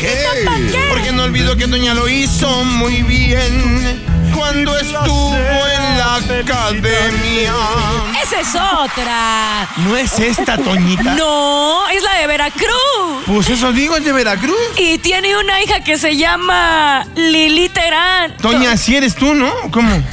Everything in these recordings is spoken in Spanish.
Porque no olvido que doña lo hizo muy bien cuando estuvo en la academia. Esa es otra. ¿No es esta, Toñita? No, es la de Veracruz. Pues eso digo, es de Veracruz. Y tiene una hija que se llama Lili Terán. Toña, si eres tú, ¿no? ¿Cómo?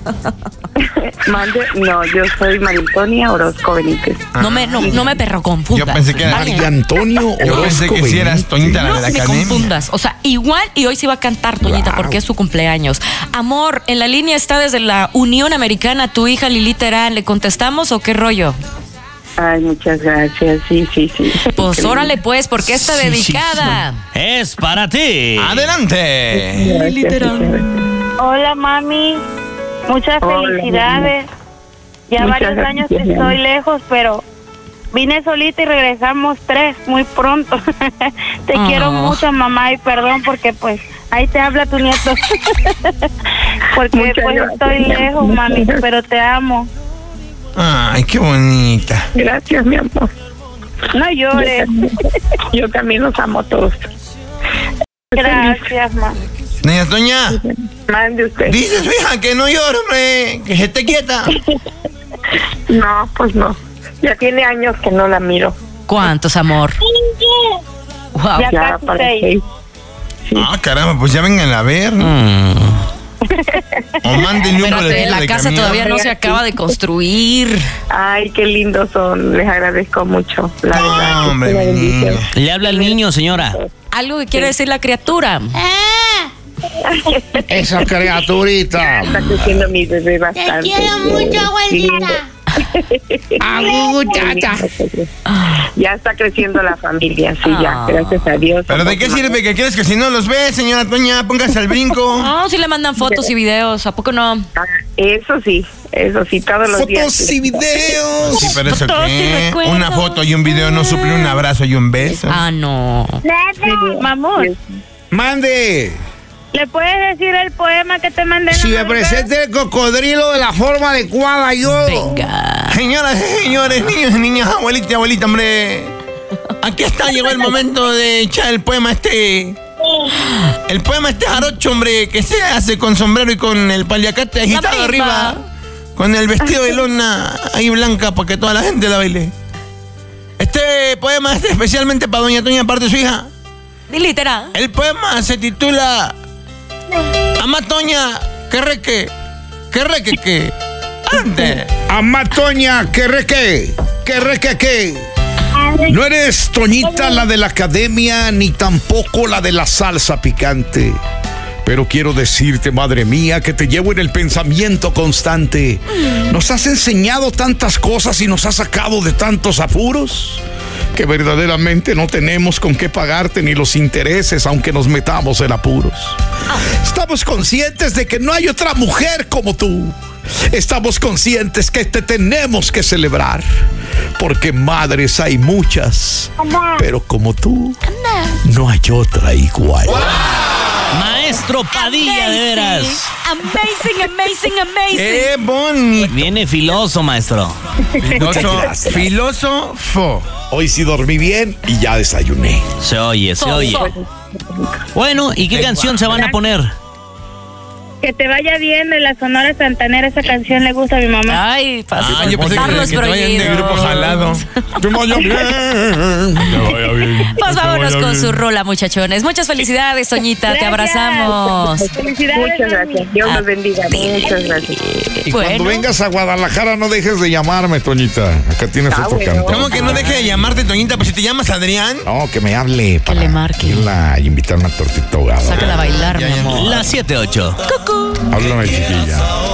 No, yo soy María Antonia Orozco Benítez. No me perro confundas. Yo pensé que era María Antonio Orozco. Yo pensé que si eras Toñita, la No de la me academia. confundas. O sea, igual y hoy sí va a cantar Toñita porque es su cumpleaños. Amor, en la línea está desde la Unión Americana tu hija Lili Terán. ¿Le contestamos o qué rollo? Ay, muchas gracias. Sí. Pues órale pues, porque está Sí, dedicada. Es para ti. ¡Adelante! Lili Terán. Hola, mami. Muchas Hola, felicidades. Ya Muchas varios años que gracias, estoy mami. lejos, pero vine solita y regresamos 3 muy pronto. Te quiero mucho, mamá, y perdón porque pues ahí te habla tu nieto. Porque Muchas pues gracias, estoy mi lejos, amor. mami, pero te amo. Ay, qué bonita. Gracias, mi amor. No llores. Yo también los amo a todos. Gracias, mamá. Doña Toña, Mande usted. dice su hija que no llore, hombre, que se esté quieta. No, pues no. Ya tiene años que no la miro. ¿Cuántos, amor? Wow. Ya Ya casi para 6. 6. Ah, caramba, pues ya vengan a ver. O mándenle un Espérate, boleto la de casa camión. todavía no se acaba de construir. Ay, qué lindos son. Les agradezco mucho. La No, verdad. hombre, Una mi bendición. niña. Le habla el niño, señora. Algo que quiere decir la criatura. Esa criaturita. Está creciendo mi bebé bastante. Te quiero mucho, abuelita. Ya está creciendo la familia, sí, ya, gracias a Dios. ¿Pero de qué sirve que quieres que si no los ves, señora Toña, póngase al brinco? No, si le mandan fotos y videos, ¿a poco no? Ah, eso sí, todos los días. Fotos y videos. Sí, pero eso Fotos y qué. recuerdos. Una foto y un video no suplen un abrazo y un beso. Ah, no. Mamón, Mande. ¿le puedes decir el poema que te mandé? en Si la me madrugada? presente el cocodrilo de la forma adecuada, yo. Venga. Señoras y señores, niños y niñas, abuelita y abuelita, hombre. Aquí está, llegó el momento de echar el poema este. El poema este jarocho, hombre, que se hace con sombrero y con el paliacate agitado marimba. arriba. Con el vestido de lona ahí blanca para que toda la gente la baile. Este poema es especialmente para doña Toña, aparte de su hija. Literal. El poema se titula Amá Toña, que reque, que. Ande. Amatoña, que reque. No eres Toñita la de la academia, ni tampoco la de la salsa picante. Pero quiero decirte, madre mía, que te llevo en el pensamiento constante. Nos has enseñado tantas cosas y nos has sacado de tantos apuros que verdaderamente no tenemos con qué pagarte ni los intereses, aunque nos metamos en apuros. Estamos conscientes de que no hay otra mujer como tú. Estamos conscientes que te tenemos que celebrar, porque madres hay muchas, pero como tú no hay otra igual. Maestro Padilla, de veras. Amazing. ¡Qué bonito! Viene filoso, maestro. Filósofo. Hoy sí dormí bien y ya desayuné. Se oye. Bueno, ¿y qué canción se van a poner? Que te vaya bien de la Sonora Santanera, esa canción le gusta a mi mamá. Ay, Ah, yo pensé Carlos que te vayan de grupo jalado. Que vaya bien. Pues vámonos con su rola, muchachones. Muchas felicidades, Toñita. Te Gracias. abrazamos. Felicidades. Muchas gracias, Dios los bendiga, muchas gracias. Y cuando vengas a Guadalajara no dejes de llamarme, Toñita. Acá tienes otro bueno. cantón. ¿Cómo que no deje de llamarte, Toñita? Pues si te llamas Adrián. No, que me hable para le marque. irla y invitar una tortita ahogada. Sácala a bailar, Ya, mi ya, amor. Las 7:08. Háblame, chiquilla.